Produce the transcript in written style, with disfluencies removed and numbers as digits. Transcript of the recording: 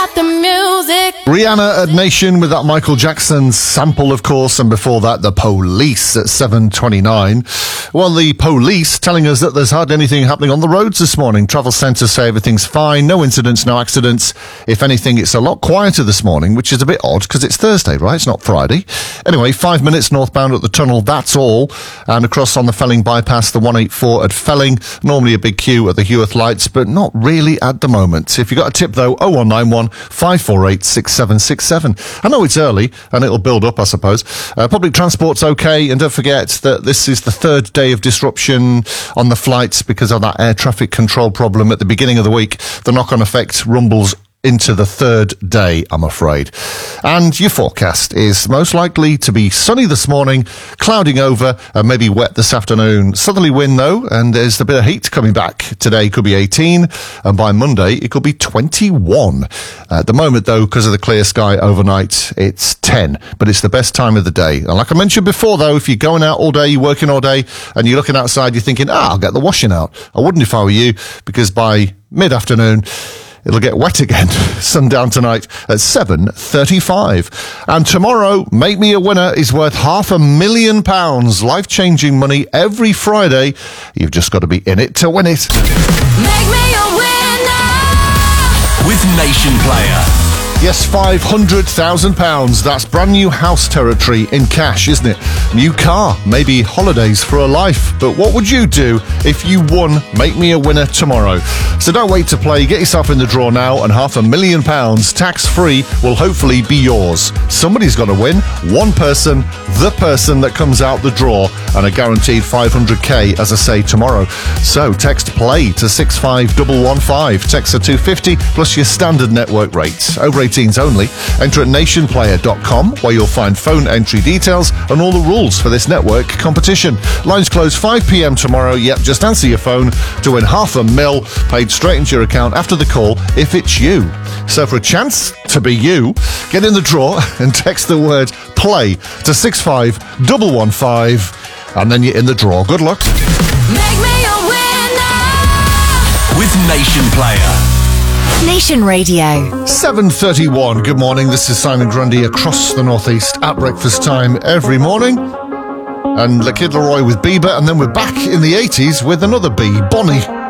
The music. Rihanna at Nation with that Michael Jackson sample, of course, and before that, The Police at 7:29. Well, the police telling us that there's hardly anything happening on the roads this morning. Travel centres say everything's fine, no incidents, no accidents. If anything, it's a lot quieter this morning, which is a bit odd because it's Thursday, right? It's not Friday. Anyway, 5 minutes northbound at the tunnel, that's all. And across on the Felling bypass, the 184 at Felling. Normally a big queue at the Heworth lights, but not really at the moment. If you've got a tip, though, 0191 548 6767. I know it's early and it'll build up, I suppose. Public transport's okay, and don't forget that this is the third day of disruption on the flights because of that air traffic control problem at the beginning of the week. The knock-on effect rumbles into the third day, I'm afraid. And your forecast is most likely to be sunny this morning, clouding over, and maybe wet this afternoon. Southerly wind, though, and there's a bit of heat coming back. Today could be 18, and by Monday it could be 21. At the moment, though, because of the clear sky overnight, it's 10, but it's the best time of the day. And like I mentioned before, though, if you're going out all day, you're working all day, and you're looking outside, you're thinking, I'll get the washing out. I wouldn't if I were you, because by mid-afternoon, it'll get wet again. Sundown tonight at 7:35. And tomorrow, Make Me a Winner is worth £500,000. Life-changing money every Friday. You've just got to be in it to win it. Make me a winner. With Nation Player. Yes, £500,000. That's brand new house territory in cash, isn't it? New car, maybe holidays for a life. But what would you do if you won Make Me a Winner tomorrow? So don't wait to play. Get yourself in the draw now, and £500,000 tax-free will hopefully be yours. Somebody's got to win. One person, the person that comes out the draw, and a guaranteed 500k, as I say, tomorrow. So text PLAY to 65115. Text at 250 plus your standard network rates. Over 18s only. Enter at nationplayer.com, where you'll find phone entry details and all the rules for this network competition. Lines close 5 p.m. tomorrow. Yep, just answer your phone to win £500,000 paid straight into your account after the call if it's you. So for a chance to be you, get in the draw and text the word PLAY to 65115, and then you're in the draw. Good luck. Make me a winner. With Nation Player. Nation Radio. 7:31. Good morning. This is Simon Grundy across the northeast at breakfast time every morning. And the Kid Laroi with Bieber, and then we're back in the 80s with another B, Bonnie.